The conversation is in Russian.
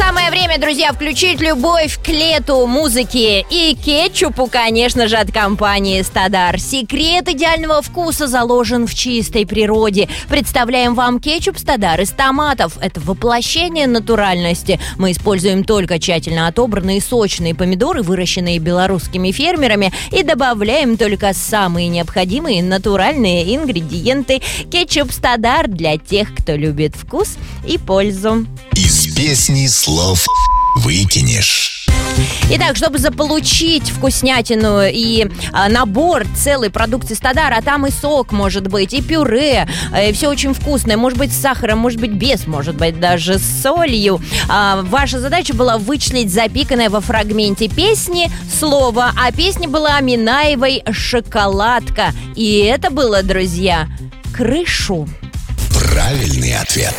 Самое время, друзья, включить любовь к лету, музыке и кетчупу, конечно же, от компании Стадар. Секрет идеального вкуса заложен в чистой природе. Представляем вам кетчуп Стадар из томатов. Это воплощение натуральности. Мы используем только тщательно отобранные сочные помидоры, выращенные белорусскими фермерами, и добавляем только самые необходимые натуральные ингредиенты. Кетчуп Стадар для тех, кто любит вкус и пользу. Из песни слов выкинешь. Итак, чтобы заполучить вкуснятину и набор целой продукции Стадар, а там и сок может быть, и пюре, все очень вкусное, может быть с сахаром, может быть без, может быть даже с солью. Ваша задача была вычислить запиканное во фрагменте песни слово, а песня была Минаевой «Шоколадка». И это было, друзья, крышу. Правильный ответ.